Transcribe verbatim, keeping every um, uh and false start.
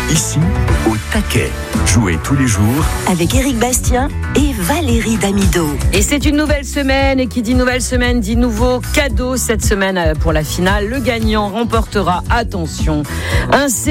Ici, au taquet. Jouez tous les jours avec Éric Bastien et Valérie Damido. Et c'est une nouvelle semaine, et qui dit nouvelle semaine dit nouveau cadeau. Cette semaine, pour la finale, le gagnant remportera, attention, un